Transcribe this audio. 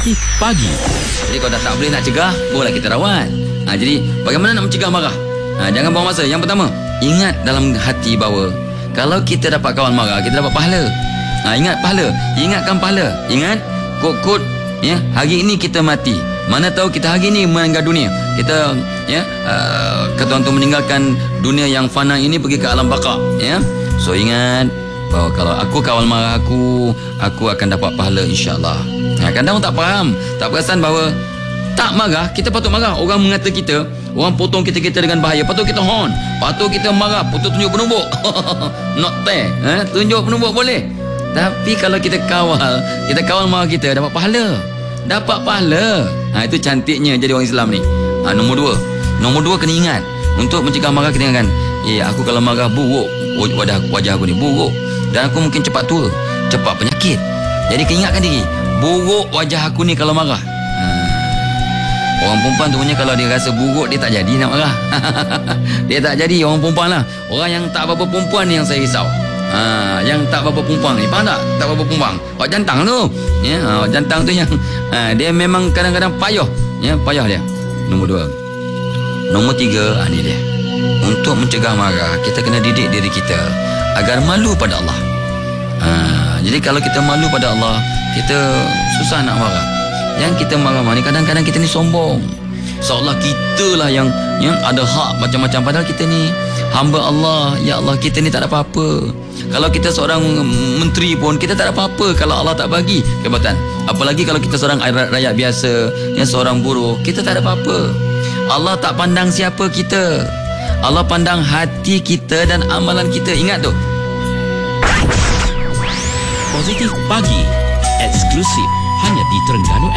Positif Pagi. Jadi kalau dah tak boleh nak cegah, bolehlah kita rawat. Jadi bagaimana nak mencegah marah? Jangan buang masa. Yang pertama, ingat dalam hati bahawa kalau kita dapat kawan marah, kita dapat pahala. Ingat pahala. Ingatkan pahala. Ingat kod-kod ya, hari ini kita mati. Mana tahu kita hari ini meninggal dunia. Kita kata orang tu meninggalkan dunia yang fana ini pergi ke alam baka ya. So ingat bahawa kalau aku kawal marah aku akan dapat pahala insya-Allah. Kadang orang tak faham, tak perasan bahawa tak marah, kita patut marah. Orang mengata kita, orang potong kita dengan bahaya, patut kita horn, patut kita marah, patut tunjuk penumbuk. Not fair. Tunjuk penumbuk boleh. Tapi kalau kita kawal marah kita dapat pahala. Dapat pahala. Itu cantiknya jadi orang Islam ni. Nombor dua kena ingat, untuk mencegah marah kita ingatkan, aku kalau marah buruk wajah aku ni buruk, dan aku mungkin cepat tua, cepat penyakit. Jadi kena ingatkan diri, buruk wajah aku ni kalau marah. Orang perempuan tu punya kalau dia rasa buruk, dia tak jadi nak marah. Dia tak jadi orang perempuan lah. Orang yang tak apa-apa perempuan ni yang saya risau. Yang tak apa-apa perempuan ni, faham tak? Tak apa-apa perempuan, awak jantang tu ya, awak jantang tu yang dia memang kadang-kadang payah ya, payah dia. Nombor 2. Nombor 3, ni dia. Untuk mencegah marah, kita kena didik diri kita agar malu pada Allah. Jadi kalau kita malu pada Allah, kita susah nak marah. Yang kita marah-marah ni kadang-kadang kita ni sombong, seolah kita lah yang ada hak macam-macam, padahal kita ni hamba Allah. Ya Allah, kita ni tak ada apa-apa. Kalau kita seorang menteri pun, kita tak ada apa-apa kalau Allah tak bagi jabatan. Apalagi kalau kita seorang rakyat biasa, yang seorang buruh, kita tak ada apa-apa. Allah tak pandang siapa kita, Allah pandang hati kita dan amalan kita. Ingat tu. Positif Pagi, eksklusif hanya di Terengganu